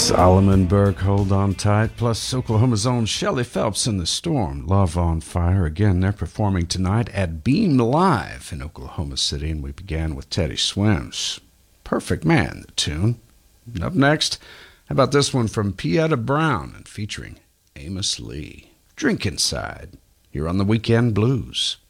Solomon Burke, Hold On Tight, plus Oklahoma's own Shelley Phelps and the Storm, Love on Fire. Again, they're performing tonight at Beam Live in Oklahoma City, and we began with Teddy Swims. Perfect Man, the tune. Up next, how about this one from Pietta Brown and featuring Amos Lee, Drink Inside, here on the Weekend Blues.